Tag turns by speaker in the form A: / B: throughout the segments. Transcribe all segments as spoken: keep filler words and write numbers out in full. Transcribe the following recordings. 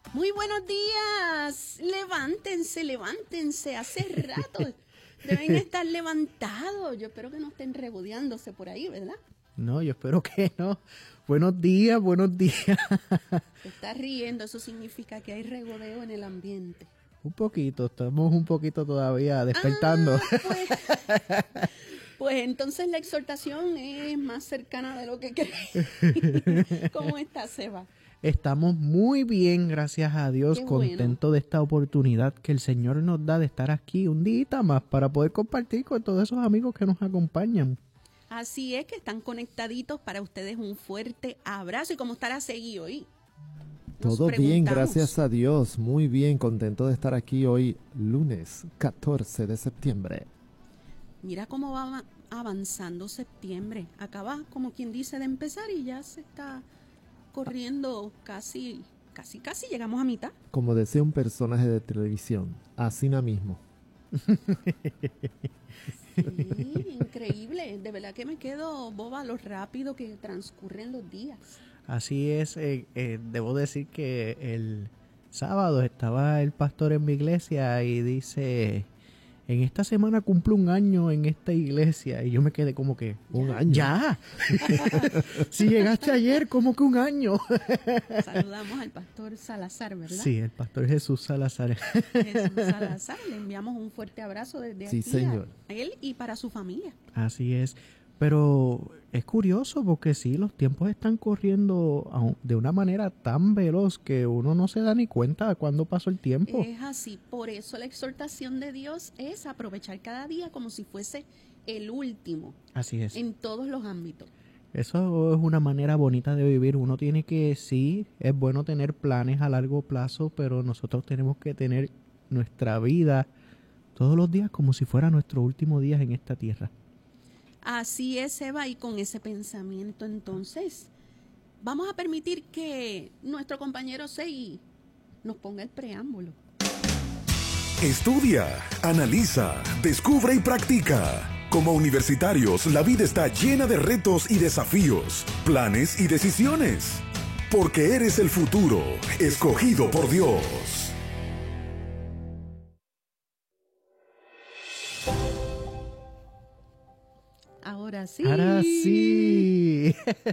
A: Muy buenos días. Levántense, levántense. Hace rato deben estar levantados. Yo espero que no estén regodeándose por ahí, ¿verdad?
B: No, yo espero que no. Buenos días, buenos días.
A: Te estás riendo, eso significa que hay regodeo en el ambiente.
B: Un poquito, estamos un poquito todavía despertando.
A: Ah, pues, pues entonces la exhortación es más cercana de lo que crees. ¿Cómo estás, Seba?
B: Estamos muy bien, gracias a Dios,
A: Qué
B: contentos
A: bueno.
B: de esta oportunidad que el Señor nos da de estar aquí un día más para poder compartir con todos esos amigos que nos acompañan.
A: Así es, que están conectaditos. Para ustedes un fuerte abrazo. ¿Y cómo estará seguido hoy? Nos
C: Todo bien,
A: preguntamos.
C: gracias a Dios. Muy bien, contento de estar aquí hoy, lunes catorce de septiembre.
A: Mira cómo va avanzando septiembre. Acaba, como quien dice, de empezar y ya se está corriendo casi, casi, casi llegamos a mitad.
C: Como decía un personaje de televisión, así na mismo.
A: Sí, increíble. De verdad que me quedo boba lo rápido que transcurren los días.
B: Así es, eh, eh, debo decir que el sábado estaba el pastor en mi iglesia y dice, en esta semana cumplo un año en esta iglesia, y yo me quedé como que,
C: Un año.
B: ¡ya! Si llegaste ayer, ¿cómo que un año?
A: Saludamos al pastor Salazar, ¿verdad?
B: Sí, el pastor Jesús Salazar.
A: Jesús Salazar, le enviamos un fuerte abrazo desde
C: Sí,
A: aquí
C: señor.
A: a él y para su familia.
B: Así es, pero es curioso porque sí, los tiempos están corriendo a un- de una manera tan veloz que uno no se da ni cuenta de cuándo pasó el tiempo.
A: Es así, por eso la exhortación de Dios es aprovechar cada día como si fuese el último
B: Así es.
A: en todos los ámbitos.
B: Eso es una manera bonita de vivir. Uno tiene que, sí, es bueno tener planes a largo plazo, pero nosotros tenemos que tener nuestra vida todos los días como si fuera nuestro último día en esta tierra.
A: Así es, Eva, y con ese pensamiento entonces vamos a permitir que nuestro compañero Sei nos ponga el preámbulo.
D: Estudia, analiza, descubre y practica. Como universitarios, la vida está llena de retos y desafíos, planes y decisiones. Porque eres el futuro, escogido por Dios.
A: Ahora sí.
B: Ahora sí.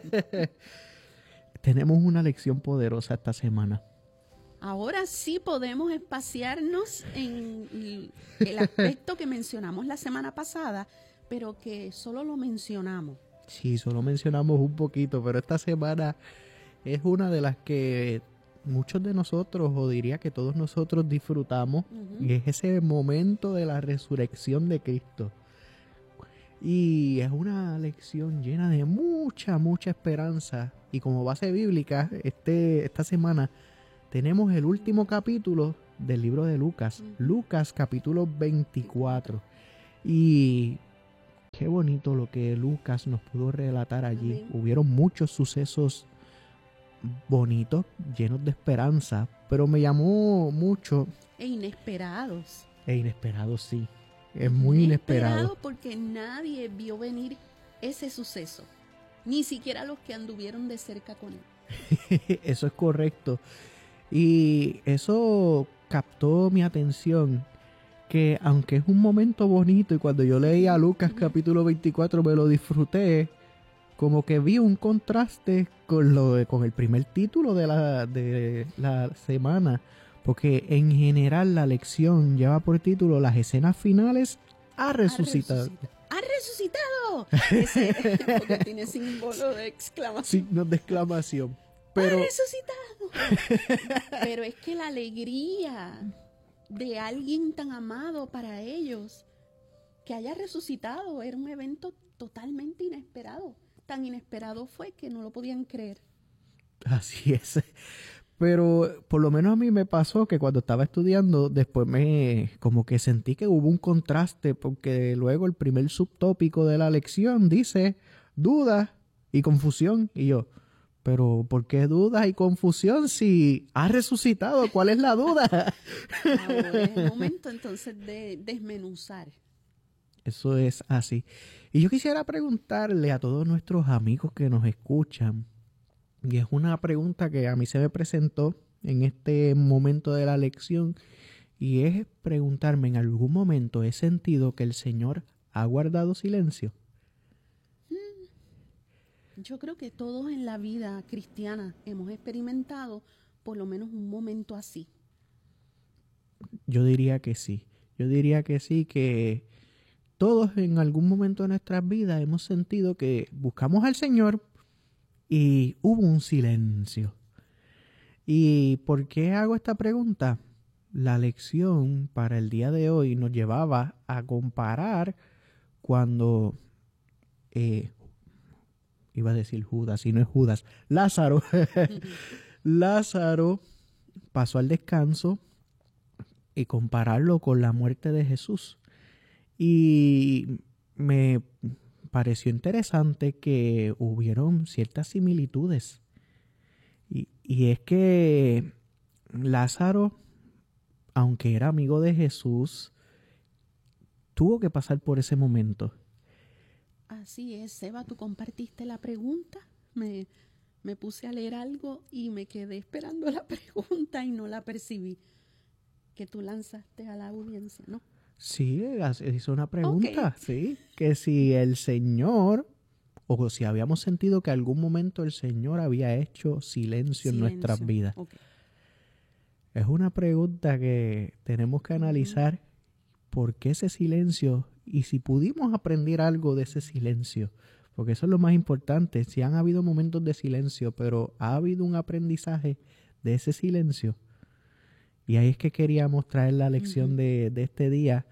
B: Tenemos una lección poderosa esta semana.
A: Ahora sí podemos espaciarnos en el aspecto que mencionamos la semana pasada, pero que solo lo mencionamos.
B: Sí, solo mencionamos un poquito, pero esta semana es una de las que muchos de nosotros, o diría que todos nosotros disfrutamos,
A: Uh-huh.
B: y es ese momento de la resurrección de Cristo. Y es una lección llena de mucha, mucha esperanza. Y como base bíblica, este, esta semana tenemos el último capítulo del libro de Lucas.
A: Uh-huh.
B: Lucas capítulo veinticuatro. Y qué bonito lo que Lucas nos pudo relatar allí.
A: Amén.
B: Hubieron muchos sucesos bonitos, llenos de esperanza. Pero me llamó mucho,
A: E inesperados.
B: e inesperado, sí. Es muy inesperado.
A: Porque nadie vio venir ese suceso. Ni siquiera los que anduvieron de cerca con él.
B: Eso es correcto. Y eso captó mi atención, que aunque es un momento bonito, y cuando yo leí a Lucas capítulo veinticuatro me lo disfruté, como que vi un contraste con lo de- con el primer título de la, de la semana, porque en general la lección lleva por título las escenas finales a resucitar.
A: ¡Ha resucitado! Ese, porque tiene símbolo de exclamación.
B: Signos de exclamación. Pero
A: ¡Ha resucitado! Pero es que la alegría de alguien tan amado para ellos, que haya resucitado, era un evento totalmente inesperado. Tan inesperado fue que no lo podían creer.
B: así es. Pero por lo menos a mí me pasó que cuando estaba estudiando, después me como que sentí que hubo un contraste, porque luego el primer subtópico de la lección dice duda y confusión. Y yo, pero ¿por qué dudas y confusión si has resucitado? ¿Cuál es la duda?
A: Ahora es el momento entonces de desmenuzar.
B: Eso es así. Y yo quisiera preguntarle a todos nuestros amigos que nos escuchan, y es una pregunta que a mí se me presentó en este momento de la lección, y es preguntarme, ¿en algún momento he sentido que el Señor ha guardado silencio?
A: Yo creo que todos en la vida cristiana hemos experimentado por lo menos un momento así.
B: Yo diría que sí. Yo diría que sí, que todos en algún momento de nuestras vidas hemos sentido que buscamos al Señor y hubo un silencio. ¿Y por qué hago esta pregunta? La lección para el día de hoy nos llevaba a comparar cuando, eh, iba a decir Judas, y no es Judas, Lázaro, Lázaro pasó al descanso, y compararlo con la muerte de Jesús. Y me pareció interesante que hubieron ciertas similitudes. Y, y es que Lázaro, aunque era amigo de Jesús, tuvo que pasar por ese momento.
A: Así es, Seba, tú compartiste la pregunta. Me, me puse a leer algo y me quedé esperando la pregunta y no la percibí. Que tú lanzaste a la audiencia, ¿no?
B: Sí, hizo una pregunta,
A: Okay.
B: sí, que si el Señor, o si habíamos sentido que algún momento el Señor había hecho silencio, en nuestras vidas.
A: Okay.
B: Es una pregunta que tenemos que analizar, uh-huh. ¿Por qué ese silencio? Y si pudimos aprender algo de ese silencio, porque eso es lo más importante. Si han habido momentos de silencio, pero ha habido un aprendizaje de ese silencio. Y ahí es que queríamos traer la lección uh-huh. de, de este día.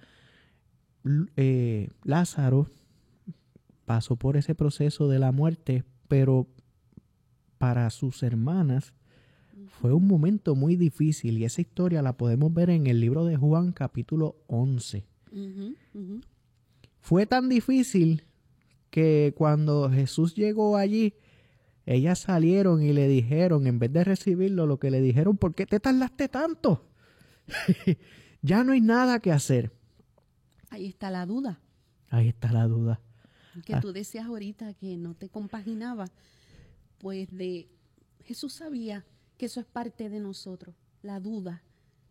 B: Eh, Lázaro pasó por ese proceso de la muerte, pero para sus hermanas uh-huh. fue un momento muy difícil. Y esa historia la podemos ver en el libro de Juan, capítulo once.
A: Uh-huh. Uh-huh.
B: Fue tan difícil que cuando Jesús llegó allí, ellas salieron y le dijeron, en vez de recibirlo, lo que le dijeron, ¿por qué te tardaste tanto? Ya no hay nada que hacer.
A: Ahí está la duda.
B: Ahí está la duda.
A: Que
B: ah.
A: tú decías ahorita que no te compaginaba. Pues de Jesús sabía que eso es parte de nosotros, la duda.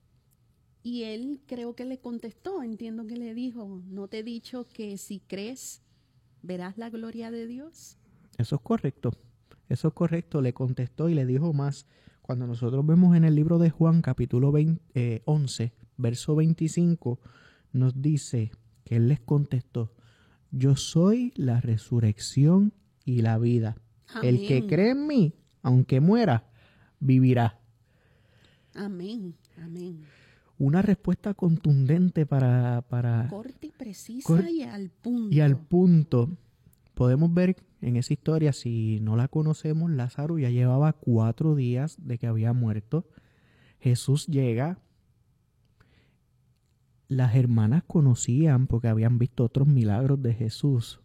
A: Y él creo que le contestó, entiendo que le dijo, ¿no te he dicho que si crees, verás la gloria de Dios?
B: Eso es correcto. Eso es correcto, le contestó y le dijo más. Cuando nosotros vemos en el libro de Juan, capítulo veinte, eh, once, verso veinticinco, nos dice que él les contestó, yo soy la resurrección y la vida.
A: Amén.
B: El que cree en mí, aunque muera, vivirá.
A: Amén, amén.
B: Una respuesta contundente para... para
A: corta y precisa
B: cor-
A: y al punto.
B: Y al punto. Podemos ver en esa historia, si no la conocemos, Lázaro ya llevaba cuatro días de que había muerto. Jesús llega. Las hermanas conocían porque habían visto otros milagros de Jesús,